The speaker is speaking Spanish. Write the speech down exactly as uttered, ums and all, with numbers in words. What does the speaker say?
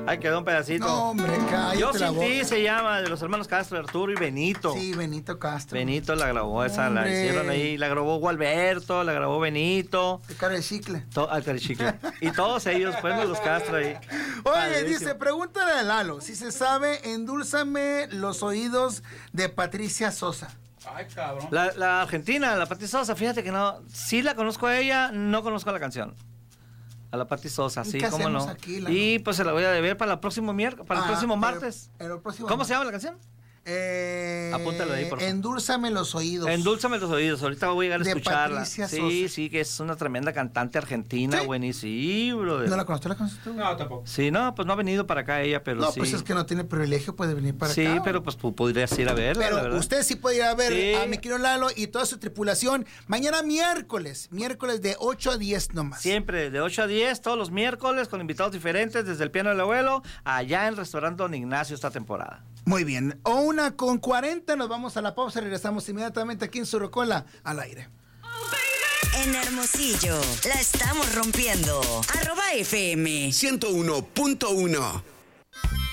Ahí quedó un pedacito. No, hombre, cállate Yo la sin ti boca. se llama, de los hermanos Castro, Arturo y Benito. Sí, Benito Castro. Benito la grabó, esa la Hombre. hicieron ahí, la grabó Gualberto, la grabó Benito. De cara de chicle. To, al carichicle. Y todos ellos, pues, los Castro ahí. Oye, Padrísimo. dice, pregúntale a Lalo si se sabe Endúlzame los oídos de Patricia Sosa. Ay, cabrón. La, la argentina, la Pati Sosa, fíjate que no, sí la conozco a ella, no conozco la canción. A la Pati Sosa, ¿Y sí, qué cómo hacemos no. aquí, Lalo? Y pues se la voy a deber para el próximo miércoles, para el Ah, próximo pero- martes. pero el próximo ¿Cómo martes. se llama la canción? Eh, Apúntalo ahí, por favor. Endúlzame los oídos. Endúlzame los oídos, ahorita voy a llegar a De escucharla. Patricia Sí, Sosa. sí, que es una tremenda cantante argentina, ¿Sí? buenísimo, brother. ¿No la conoces? ¿La conoces tú? No, tampoco. Sí, no, pues no ha venido para acá ella, pero No, sí. pues es que no tiene privilegio, puede venir para sí, acá. pero pues tú podrías ir a verla, la Pero verdad. usted sí puede ir a ver Sí. a mi querido Lalo y toda su tripulación mañana miércoles, miércoles de ocho a diez nomás. Siempre de ocho a diez, todos los miércoles, con invitados diferentes, desde el piano del abuelo, allá en el restaurante Don Ignacio esta temporada. Muy bien, o una con cuarenta, nos vamos a la pausa y regresamos inmediatamente aquí en Su Rocola al aire. En Hermosillo, la estamos rompiendo. Arroba F M. ciento uno punto uno.